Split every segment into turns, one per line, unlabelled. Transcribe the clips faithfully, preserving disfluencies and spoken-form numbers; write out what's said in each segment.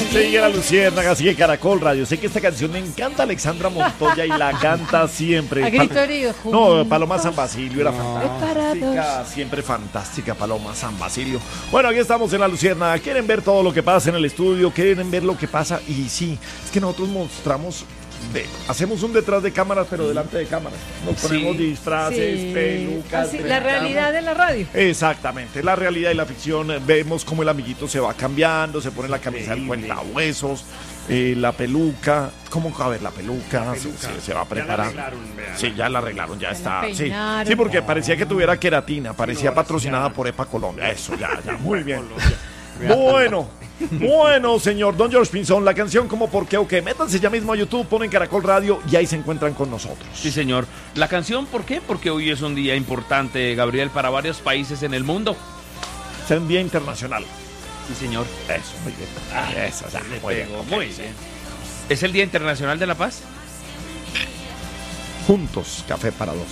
Sigue la Luciérnaga, sigue Caracol Radio. Sé que esta canción me encanta Alexandra Montoya y la canta siempre.
A grito herido.
No, Paloma San Basilio era
No.
fantástica, siempre fantástica Paloma San Basilio. Bueno, aquí estamos en la Luciérnaga. Quieren ver todo lo que pasa en el estudio, quieren ver lo que pasa. Y sí, es que nosotros mostramos, de, hacemos un detrás de cámaras, pero delante de cámaras. Nos ponemos
Sí.
disfraces,
Sí.
pelucas.
Así, la realidad de la radio.
Exactamente, la realidad y la ficción. Vemos cómo el amiguito se va cambiando, se pone la camisa del cuentahuesos, eh, la peluca, cómo a ver la peluca,
La
se,
peluca.
se- se va a
Ya
preparar.
la arreglaron, vean.
Sí, ya la arreglaron, ya
Ya
está.
la
Sí.
peinaron.
sí, porque parecía que tuviera queratina, parecía
ahora sí
patrocinada
ya.
por EPA Colombia. Eso, ya, ya, muy bien.
Colombia.
Bueno, bueno, señor Don George Pinzón, la canción como por qué o qué. Métanse ya mismo a YouTube, ponen Caracol Radio y ahí se encuentran con nosotros.
Sí, señor. La canción, ¿por qué? Porque hoy es un día importante, Gabriel, para varios países en el mundo.
Es un día internacional.
Sí, señor.
Eso, muy bien. Eso, ya,
Le
muy bien.
pegó, muy bien. ¿Es el Día Internacional de la Paz?
Juntos, café para dos.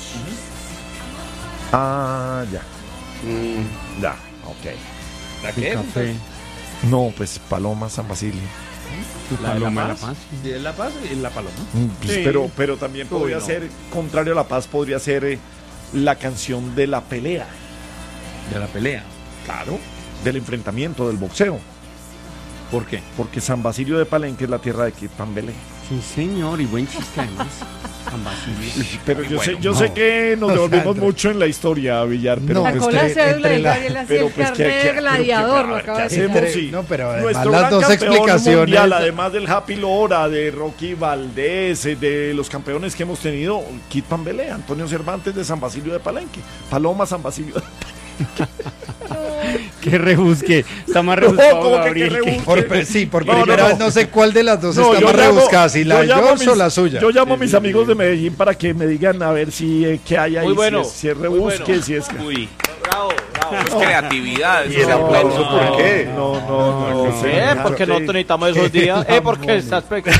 Ah, ya.
Mm.
Ya, ok.
¿La
El café.
No, pues Paloma San Basilio.
¿La de la
Paloma de la
Paz?
Paz.
¿Sí, ¿De la Paz y la Paloma?
Mm, pues,
Sí.
pero, pero también
Uy,
podría
no.
ser, contrario a la paz, podría ser eh, la canción de la pelea.
De la pelea.
Claro. Del enfrentamiento, del boxeo.
¿Por qué?
Porque San Basilio de Palenque es la tierra de Quipambelé.
Sí, señor, y buen chiste además. San Basilio.
Pero
Muy
yo sé,
bueno.
yo
No.
sé que nos
O sea,
devolvemos
no.
mucho en la historia, Villar, pero
No,
pues,
Sacó
entre-
la cédula
entre
y
la-
Gabriel hacía
pero
el
pues, ¿qué-
carnet
qué-
de
pero
gladiador,
qué-
lo
a
acaba
ver,
de
¿qué
decir.
hacemos? Sí.
No, pero además
Nuestro
las
gran
dos
campeón
explicaciones.
mundial, además del Happy Lora, de Rocky Valdés, eh, de los campeones que hemos tenido, Kit Pambelé, Antonio Cervantes de San Basilio de Palenque, Paloma San Basilio de
Qué rebusque. Está más
No,
rebuscado,
como que
Gabriel.
qué rebusque.
Por- sí, por
No, no,
primera
no.
vez no sé cuál de las dos
No,
está
yo
más
llamo-
rebuscada, si la de
yo llamo a
George o
mis-
la suya.
Yo llamo a mis amigos de Medellín para que me digan a ver si eh, qué hay ahí,
Muy bueno,
si es, si es
muy
rebusque,
bueno.
si es...
Uy,
Bravo, bravo.
es creatividad.
Y
eso
el
se aplaude.
aplauso, ¿por qué? No, no, no,
no,
sé.
Eh, porque nosotros necesitamos esos días. Eh, porque estás pequeño.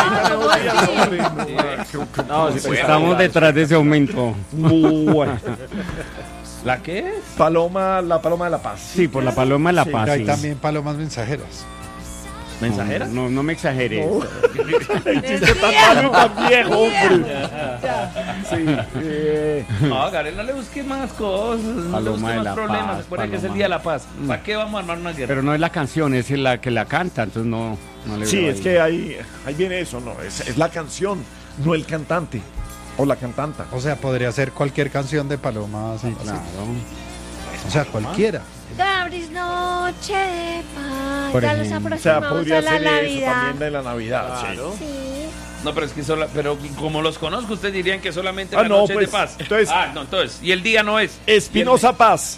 No, sí, pues,
Estamos detrás de ese aumento.
Bueno,
¿La qué?
Paloma, la Paloma de la Paz.
Sí, por la paloma de la
Sí,
paz.
Pero hay
sí.
también palomas mensajeras.
¿Mensajera?
No, no me exageres.
No. El chiste tan malo y tan viejo, hombre. Sí, eh,
No, Gabriel, no le busque más cosas. No le
Paloma
busque
de
más
la
problemas.
Paz,
Recuerda que es el
Paloma.
Día de la Paz. ¿Para qué vamos a armar una guerra?
Pero no es la canción, es la que la canta, entonces no, no le
sí,
veo
es
ahí.
que ahí, ahí viene eso, ¿no? Es, es la canción, no el cantante o la cantanta.
O sea, podría ser cualquier canción de Paloma San Basilio.
Claro.
O sea, cualquiera.
Gabriel, noche de paz.
Por
Ya los
ejemplo.
O sea,
aproximamos
podría
a la
ser eso
Navidad.
también de la Navidad. sí.
Claro.
Sí.
No, pero es que sola, pero como los conozco, ustedes dirían que solamente
Ah,
la
no,
noche
pues,
es de paz.
entonces-
ah, no, entonces, y el día no es.
Espinosa Paz.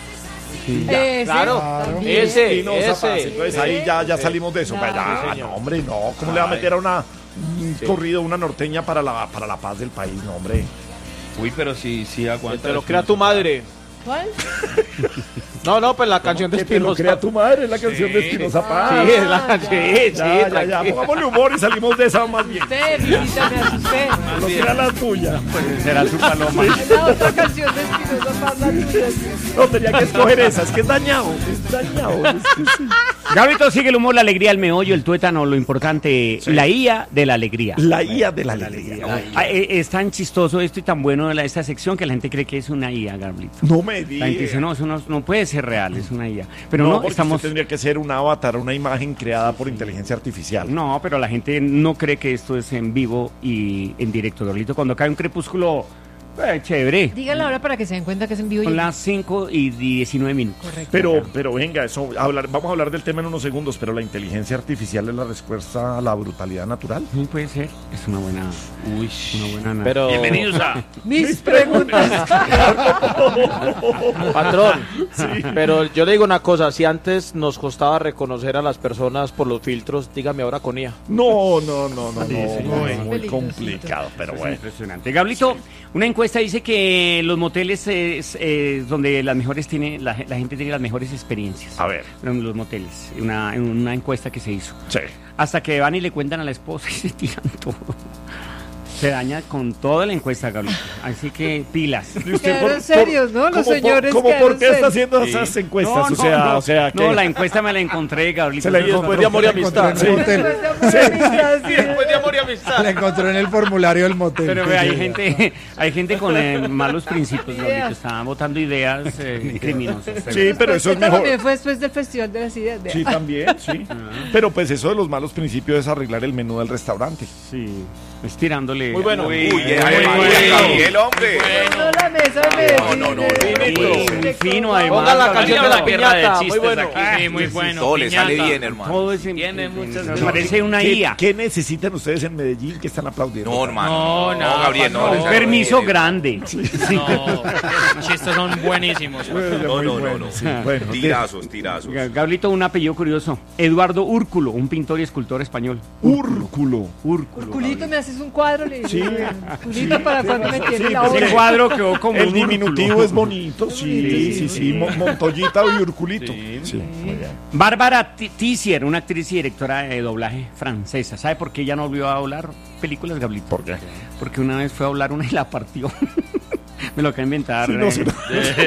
Ese,
Claro.
también.
Ese,
Espinosa Paz.
ese.
Entonces ahí ya, ya salimos de eso.
Claro.
Ya,
Sí,
no,
señor.
hombre, no. ¿Cómo le va a
Ay.
meter a una un corrido, una norteña para la, para la paz del país? No, hombre.
Uy, pero sí, sí
Que
aguanta.
te lo crea tu madre.
¿Cuál?
No, no, pues la canción de
Que te lo
Espinosa.
crea tu madre, es la canción de Espinosa Paz.
Sí, es la canción. Sí,
Ya, ya, ya,
tranquilo.
pongámosle humor y salimos de esa más bien.
Usted, Lupita, me asusté.
No será la tuya.
Será su paloma.
Es la otra canción de Espinosa Paz, la tuya.
No, tenía que escoger esa, es que es dañado, es dañado. Es que sí.
Gabrito, sigue el humor, la alegría, el meollo, el tuétano, lo importante, la I A de la alegría.
La I A de la alegría.
Ah, eh, es tan chistoso esto y tan bueno la- esta sección que la gente cree que es una I A, Gabrito.
No me
La gente dice,
digas.
no, eso no, no puede ser real, es una I A. Pero
No,
no,
porque
estamos...
usted tendría que ser un avatar, una imagen creada por inteligencia artificial.
No, pero la gente no cree que esto es en vivo y en directo, Gabrito. Cuando cae un crepúsculo, eh, chévere.
Dígala ahora para que se den cuenta que es en vivo.
Son
y-
las cinco y diecinueve minutos.
Correcto.
Pero, pero venga, eso, hablar, vamos a hablar del tema en unos segundos, pero la inteligencia artificial es la respuesta a la brutalidad natural.
Sí, puede ser. Es una buena,
Uy,
una buena na-
Pero,
bienvenidos a.
Mis preguntas.
patrón, pero yo le digo una cosa, si antes nos costaba reconocer a las personas por los filtros, dígame ahora con I A.
No, no, no, no, no,
sí,
muy,
sí.
muy
Peligrosito.
complicado, pero
Es
bueno.
impresionante. Gablito, una encuesta dice que los moteles es eh, donde las mejores tiene, la, la gente tiene las mejores experiencias.
A ver,
En los moteles, una, en una encuesta que se hizo.
sí.
Hasta que van y le cuentan a la esposa y se tiran todo. Se daña con toda la encuesta, Gabriel. Así que pilas.
¿Y usted
Quedaron serios, ¿no? Los
cómo por-
señores
cómo
quedaron
por qué está
serios.
haciendo esas encuestas?
No,
o
no,
sea,
no,
o sea,
no,
¿qué?
la encuesta me la encontré, Gabriel.
Se la
Y después
encontró.
de amor y
La encontró
amistad.
en el motel.
Después de amor y amistad.
La encontró en el formulario del motel.
Pero
que
ve, hay
llega.
gente, hay gente con eh, malos principios, Gabriel.
Ideas.
Estaban votando ideas eh, criminosas.
Sí, pero eso es
Esta
mejor.
también fue después del Festival de las Ideas. vea.
Sí, también, sí. Pero pues eso de los malos principios es arreglar el menú del restaurante.
Sí, es tirándole.
Muy bueno.
Uy,
Uy,
eh,
muy
María
bueno.
Gabriel, hombre.
No, la mesa de Medellín,
no, no,
de-
no,
de-
muy
de-
fino,
de-
además.
Ponga la
Gabriel.
canción de la
guerra de
piñata. Muy
chistes
bueno.
aquí. Sí, muy bueno.
Todo le sale
piñata.
bien, hermano.
Todo es
Tiene muchas
me
cosas.
parece una
¿Qué,
I A.
qué necesitan ustedes en Medellín que están aplaudiendo?
No, hermano.
No, no,
Gabriel, no.
no.
le
Un
sale
permiso
bien.
grande.
No, los chistes son buenísimos.
No, no, no, no.
Sí, bueno,
Tirazos, tirazos.
Ga- Gablito, un apellido curioso. Eduardo Úrculo, un pintor y escultor español.
Úrculo.
Úrculo.
Culito, me haces un cuadro, le
Sí.
digo. Culito, para cuando me tiene
sí,
la
pues,
hora.
El cuadro quedó como
El
un
diminutivo
úrculo.
es bonito, sí, sí, sí. Mo- Montoyita y Urculito. Sí, muy bien.
Bárbara T- Tissier, una actriz y directora de doblaje francesa. ¿Sabe por qué ella no volvió a doblar películas, Gablito?
¿Por qué?
Porque una vez fue a doblar una y la partió. Me lo acabo de inventar.
Sí, no,
eh.
sí, no.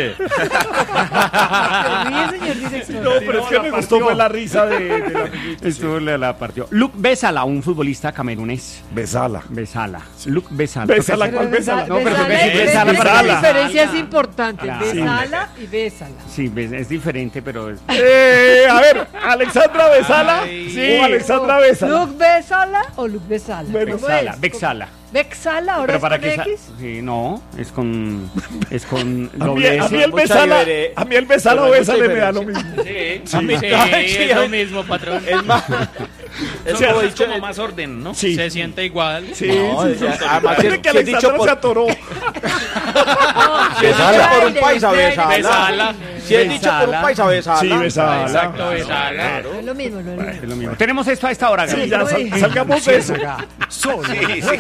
Se ríe, señor director.
No, pero es que me gustó fue la risa de, de la amiguita.
Estuvo la, la partió. Luke Besala, un futbolista camerunés.
Besala.
Besala. Luke Besala.
Besala,
Pero
¿cuál Besala?
No, pero
besala,
que sí,
es-
besala,
es-
besala.
La diferencia es importante.
Claro.
Besala y bésala.
Sí, bes- es diferente, pero es...
Eh, a ver, ¿Alexandra Besala?
Ay.
¿O Alexandra Besala?
¿Luke Besala o Luke Besala?
Bueno,
¿Cómo
Bexala,
es?
Bexala.
¿Bexala ahora
Pero
es
para
con
que sa-
X?
sí, no, es con es con
A mí,
doble
a
S.
mí el
mucha
Besala,
difere-
a mí el Besala o
pero hay
Besale
mucha
me da lo
diferencia.
mismo.
Sí,
A mí-
sí,
sí,
es
a
lo
mí-
mismo, patrón.
Es más. Es
Solo
como
es
dicho.
como más orden, ¿no?
Sí.
Se siente igual.
Sí,
No,
sí, sí.
ya- además,
Parece
si-
que
si es dicho
Alexandra
por-
se atoró.
Si es dicho por un
Baile,
paisa,
baile,
besala.
besala.
Si es dicho por un paisa, besala.
Sí, Besala.
Exacto, besala.
Es lo mismo, lo mismo.
Es lo mismo. Tenemos esto a esta hora,
Sí,
Gabriel.
ya sal- salgamos de eso.
Sí, sí.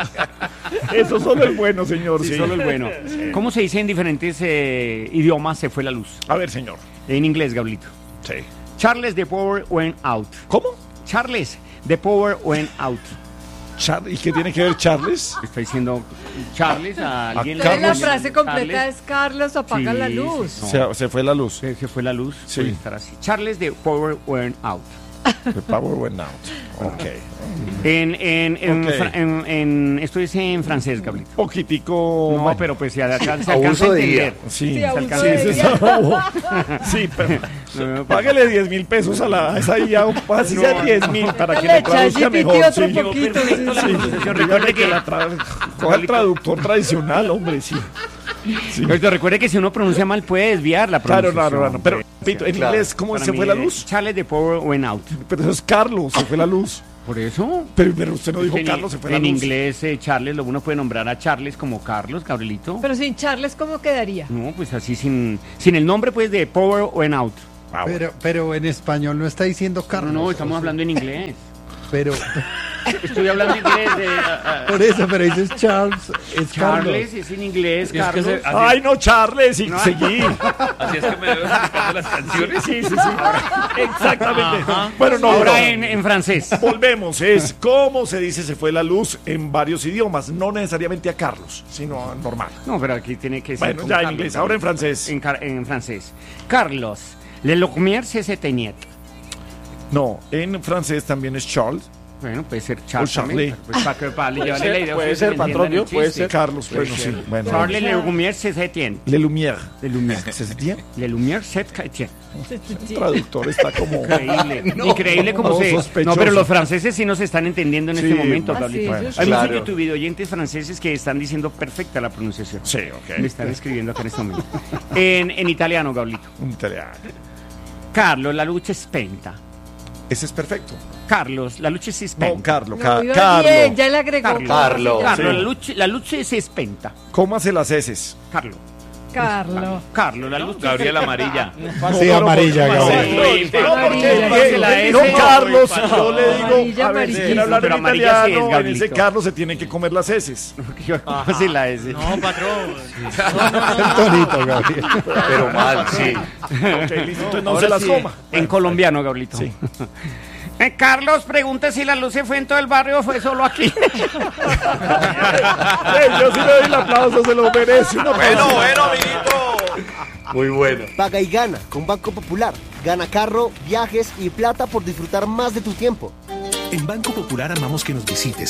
Eso solo es bueno, señor.
Sí,
Sí.
solo el bueno. ¿Cómo se dice en diferentes eh, idiomas se fue la luz?
A ver, señor.
En inglés, Gablito.
Sí.
Charles, the power went out.
¿Cómo?
Charles, the power went out.
Char- ¿Y qué tiene que ver Charles?
Está diciendo Charles a alguien.
A
Entonces la
Carlos.
frase completa
Charles,
es Carlos apaga
Sí,
la
sí,
luz.
sí.
Se, se fue la luz.
Se, se fue la luz.
Sí.
Puede estar así. Charles, the power went out.
The power went out. Ok.
En, en, en,
Ok.
fra- en- en- esto es en francés, Gablito.
Poquitico.
No,
ma-
pero pues se alcanza, se
Abuso
alcanza a
de
entender.
Sí,
Sí,
se
abuso
alcanza-
de
sí,
ella.
sí, sí, pero
No, no,
páguele diez mil pesos a la a esa I A, así sea diez mil para que
Le
le
echa
traduzca
G P T
mejor.
otro
Sí,
poquito,
sí,
sí,
sí.
sí.
Dígale
Recuerde
que
que-
la tra- coja el traductor tradicional, hombre, sí. Sí.
Pero recuerde que si uno pronuncia mal puede desviar la
Claro,
pronunciación.
claro, claro. Pero, repito, en
Claro.
inglés, ¿cómo
Para
se
mí,
fue la
eh,
luz?
Charles, the power went out.
Pero eso es Carlos, se fue la luz.
Por eso.
Pero, pero usted no dijo
en,
Carlos, se fue la
en
luz.
inglés, eh, Charles, lo uno puede nombrar a Charles como Carlos, Gabrielito.
Pero sin Charles, ¿cómo quedaría?
No, pues así sin, sin el nombre pues de power went out.
Ah, bueno.
Pero, pero en español no está diciendo
No,
Carlos.
no, estamos hablando en inglés.
Pero,
Estoy hablando inglés de ah, ah,
por eso, pero dices Charles, es
Charles,
Carlos.
es en inglés,
Y es que
Carlos.
se- así,
Ay, no, Charles, y seguí.
así es que me debo explicando las canciones.
Sí, sí, sí. Exactamente.
Ajá.
Bueno, no,
Ahora
no.
en, en francés.
Volvemos, es cómo se dice se fue la luz en varios idiomas, no necesariamente a Carlos, sino a normal.
No, pero aquí tiene que ser.
Bueno,
con
ya en
Carlos,
inglés,
¿no?
ahora en francés.
En, car- en francés. Carlos, le lumière c'est éteignet.
No, en francés también es Charles.
Bueno, puede ser Charles.
O Charlie.
también, pues, para que para llevarle
ser,
la idea,
puede
ustedes
ser,
me entiendan
patrón,
el
¿no? Puede
chiste.
ser.
Carlos, bueno, sí. Bueno.
Charles le lumière c'est éteignet.
Le Lumière.
Le lumière.
¿Se sentía?
Le lumière c'est éteignet.
El traductor está como...
Increíble, increíble como
no,
se...
sospechoso.
No, pero los franceses sí nos están entendiendo en
Sí.
este momento,
Ah,
Gabriel.
sí,
Bueno,
eso
Hay
sí.
muchos
Claro.
YouTube oyentes franceses que están diciendo perfecta la pronunciación.
Sí,
Me
ok.
están escribiendo acá en este momento. En, en italiano, Gablito.
Un italiano.
Carlos, la luce è spenta.
Ese es perfecto.
Carlos, la luce si spenta.
No, Carlos,
No,
Ca-
iba
Carlos.
bien, ya le agregó.
Carlos.
Carlos.
Carlos,
Sí.
la, luce, la luce si spenta.
Cómase las heces.
Carlos.
Carlos.
Carlos, la luce
Gabriel Amarilla.
Sí, amarilla,
No,
Gabriel.
no, no,
Amarilla,
porque
sí,
la
no,
S.
Carlos,
No,
yo le digo,
amarilla,
a ver, si
amarilla.
quiere hablar
Pero
en
amarilla sí es,
italiano, en ese
Gabrielito.
Carlos se tiene que comer las heces.
¿Cómo así la S?
No, patrón.
El tonito, Gabriel.
Pero mal, sí.
Ok, listo, entonces no
Ahora
se las
sí,
coma.
En colombiano, Gabrielito.
Sí.
Eh, Carlos, pregunte si la luz se fue en todo el barrio o fue solo aquí.
Ey, yo sí le doy el aplauso, se lo merece. Una
Bueno,
pausa.
bueno, amiguito.
Muy bueno.
Paga y gana con Banco Popular. Gana carro, viajes y plata por disfrutar más de tu tiempo.
En Banco Popular amamos que nos visites